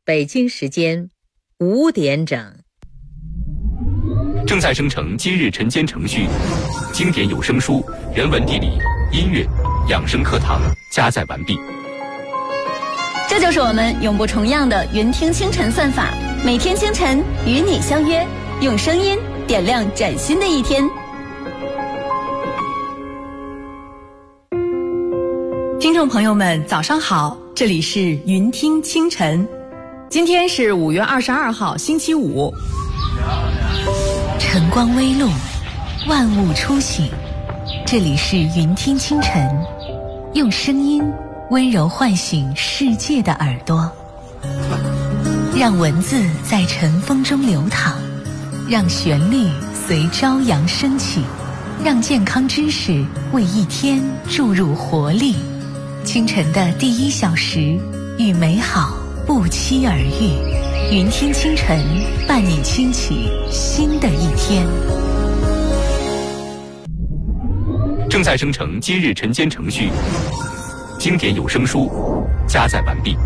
北京时间5点整。 正在生成今日晨间程序，经典有声书、人文地理、音乐、养生课堂加载完毕。 这就是我们永不重样的云听清晨算法，每天清晨与你相约，用声音点亮崭新的一天。 听众朋友们早上好，这里是云听清晨，今天是5月22号星期五。 晨光微露，万物初醒，这里是云听清晨，用声音温柔唤醒世界的耳朵，让文字在晨风中流淌，让旋律随朝阳升起，让健康知识为一天注入活力。清晨的第1小时，与美好不期而遇。云听清晨，伴你轻启新的一天。 正在生成今日晨间程序，经典有声书加载完毕。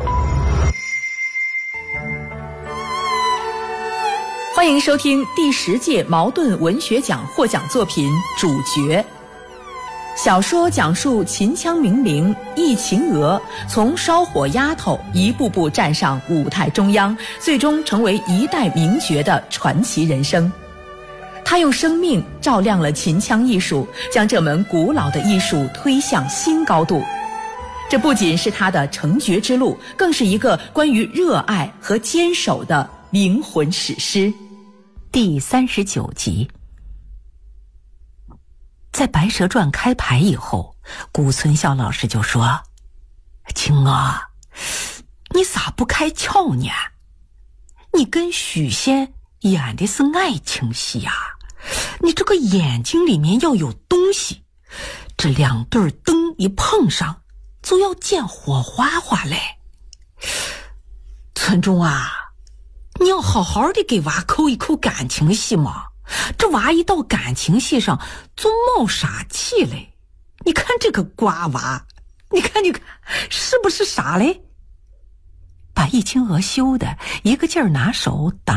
欢迎收听第10届茅盾文学奖获奖作品《主角》。小说讲述秦腔名伶忆秦娥从烧火丫头一步步站上舞台中央，最终成为一代名角的传奇人生。他用生命照亮了秦腔艺术，将这门古老的艺术推向新高度。这不仅是他的成角之路，更是一个关于热爱和坚守的灵魂史诗。 第39集。在《白蛇传》开牌以后，顾存孝老师就说：“青娥，你咋不开窍呢？你跟许仙演的是爱情戏啊，你这个眼睛里面要有东西，这2对灯一碰上，就要见火花花嘞。村中啊，你要好好的给娃抠一抠感情戏嘛。这娃一到感情戏上就冒傻气嘞，你看这个瓜娃，你看是不是傻嘞？把易青娥羞的一个劲儿拿手打